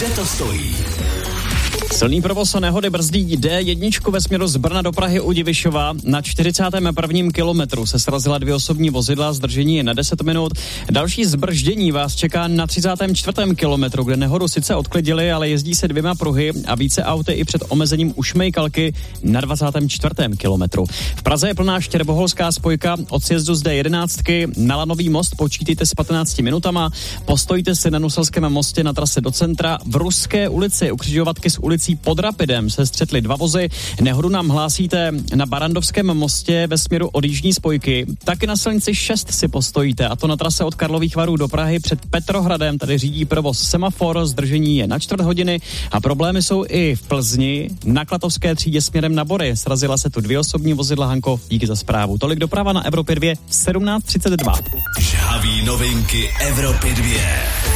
kde to stojí. Silný provoz a nehody brzdí D1 ve směru z Brna do Prahy u Divišova. Na 41. kilometru se srazila 2 osobní vozidla, zdržení je na 10 minut. Další zbrždění vás čeká na 34. kilometru, kde nehodu sice odklidili, ale jezdí se 2 pruhy a více auty i před omezením u Šmejkalky na 24. kilometru. V Praze je plná štěrboholská spojka od sjezdu z D11 na Lanový most, počítejte s 15 minutama. Postojte si na Nuselském mostě na trase do centra. V Ruské ulici u křižovatky s ulicí Pod Rapidem se střetly 2 vozy. Nehodu nám hlásíte na Barandovském mostě ve směru od jižní spojky. Taky na silnici 6 si postojíte, a to na trase od Karlových Varů do Prahy před Petrohradem. Tady řídí provoz semafor, zdržení je na 4 hodiny a problémy jsou i v Plzni na Klatovské třídě směrem na Bory. Srazila se tu 2 osobní vozidla. Hanko, díky za zprávu. Tolik doprava na Evropě 2 v 17:32. Žhavý novinky Evropy 2.